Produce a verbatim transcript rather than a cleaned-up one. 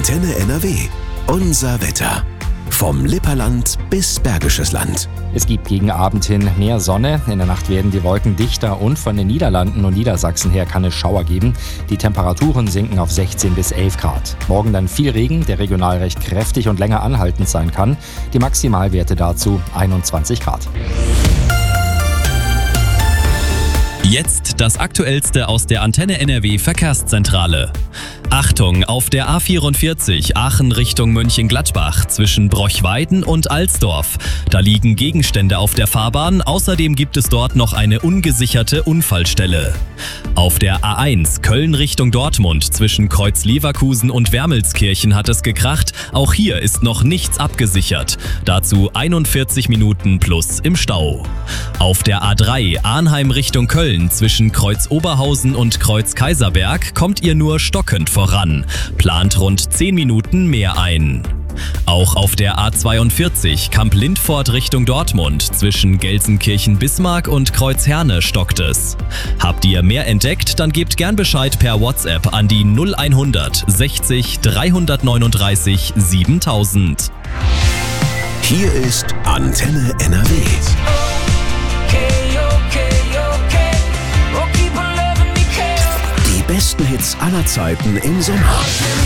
Antenne N R W. Unser Wetter. Vom Lipperland bis Bergisches Land. Es gibt gegen Abend hin mehr Sonne. In der Nacht werden die Wolken dichter und von den Niederlanden und Niedersachsen her kann es Schauer geben. Die Temperaturen sinken auf sechzehn bis elf Grad. Morgen dann viel Regen, der regional recht kräftig und länger anhaltend sein kann. Die Maximalwerte dazu einundzwanzig Grad. Jetzt das Aktuellste aus der Antenne N R W Verkehrszentrale. Achtung, auf der A vierundvierzig Aachen Richtung Mönchengladbach zwischen Brochweiden und Alsdorf. Da liegen Gegenstände auf der Fahrbahn, außerdem gibt es dort noch eine ungesicherte Unfallstelle. Auf der A eins Köln Richtung Dortmund zwischen Kreuz-Leverkusen und Wermelskirchen hat es gekracht, auch hier ist noch nichts abgesichert. Dazu einundvierzig Minuten plus im Stau. Auf der A drei Arnheim Richtung Köln zwischen Kreuz-Oberhausen und Kreuz-Kaiserberg kommt ihr nur stockend voran. Plant rund zehn Minuten mehr ein. Auch auf der A zweiundvierzig Kamp-Lindfort Richtung Dortmund zwischen Gelsenkirchen-Bismarck und Kreuzherne stockt es. Habt ihr mehr entdeckt, dann gebt gern Bescheid per WhatsApp an die null hundert sechzig dreihundertneununddreißig siebentausend. Hier ist Antenne N R W. Die besten Hits aller Zeiten im Sommer.